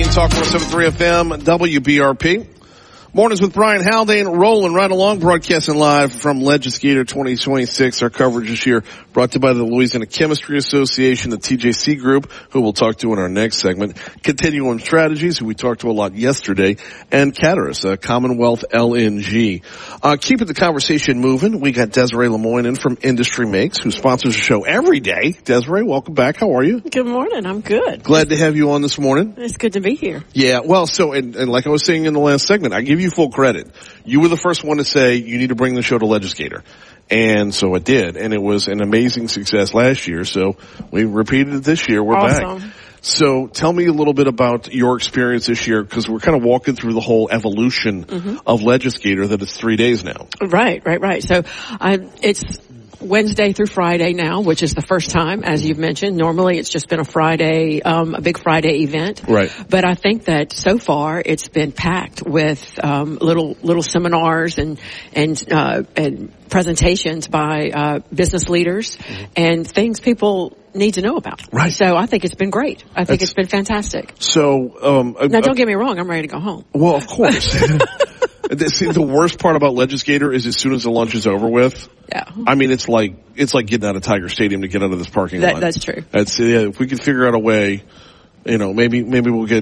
Talk 107.3 FM, WBRP. Mornings with Brian Haldane, rolling right along, broadcasting live from Legislator 2026. Our coverage this year brought to you by the Louisiana Chemistry Association, the TJC Group, who we'll talk to in our next segment, Continuum Strategies, who we talked to a lot yesterday, and Caterus, Commonwealth LNG. Keeping the conversation moving, we got Desiree Lemoyne in from Industry Makes, who sponsors the show every day. Desiree, welcome back. How are you? Good morning. I'm good. Glad to have you on this morning. It's good to be here. Yeah, well, so, and like I was saying in the last segment, I give you full credit. You were the first one to say you need to bring the show to Legislator. And so it did. And it was an amazing success last year. So we repeated it this year. We're awesome. back. So tell me a little bit about your experience this year, because we're kind of walking through the whole evolution of Legislator, that it's 3 days now. Right. So it's Wednesday through Friday now, which is the first time, as you've mentioned. Normally it's just been a Friday, a big Friday event. Right. But I think that so far it's been packed with, little seminars and presentations by, business leaders and things people need to know about. Right. So I think it's been great. I think it's been fantastic. So, now don't get me wrong, I'm ready to go home. Well, of course. See, the worst part about Legislator is as soon as the lunch is over with. Yeah. I mean, it's like getting out of Tiger Stadium to get out of this parking lot. That's true. If we could figure out a way, maybe we'll get